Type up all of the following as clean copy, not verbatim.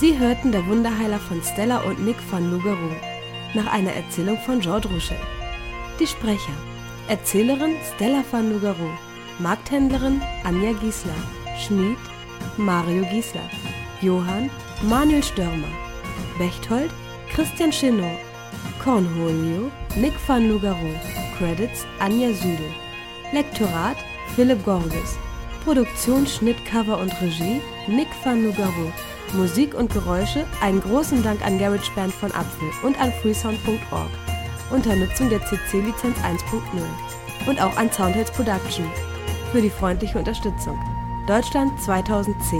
Sie hörten Der Wunderheiler von Stella und Nick van Loogaroo nach einer Erzählung von George Ruschel. Die Sprecher: Erzählerin Stella van Loogaroo, Markthändlerin Anja Giesler, Schmied Mario Giesler, Johann Manuel Störmer, Bechtold Christian Chenot, Cornholio Nick van Loogaroo, Credits Anja Südel, Lektorat Philipp Gorges, Produktion, Schnitt, Cover und Regie Nick van Loogaroo. Musik und Geräusche einen großen Dank an GarageBand von Apfel und an freesound.org unter Nutzung der CC-Lizenz 1.0 und auch an Soundheads Production für die freundliche Unterstützung. Deutschland 2010.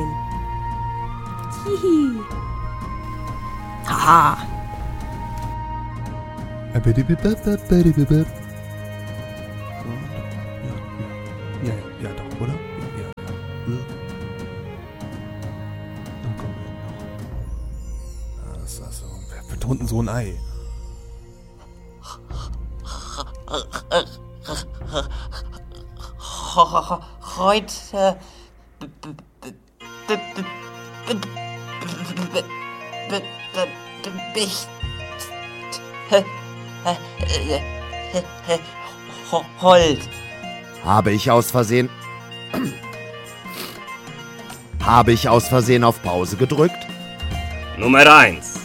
Hihi. Haha. Ja, doch, oder? Ja. Dann kommen wir noch. Das ist also, wer betont denn so ein Ei? Heute Hold. Habe ich aus Versehen auf Pause gedrückt? Nummer 1.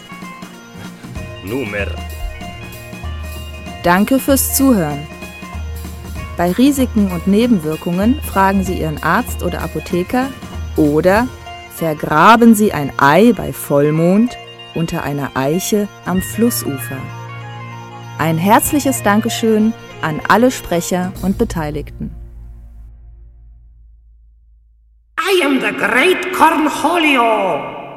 Danke fürs Zuhören. Bei Risiken und Nebenwirkungen fragen Sie Ihren Arzt oder Apotheker oder vergraben Sie ein Ei bei Vollmond unter einer Eiche am Flussufer. Ein herzliches Dankeschön an alle Sprecher und Beteiligten. I am the great Cornholio.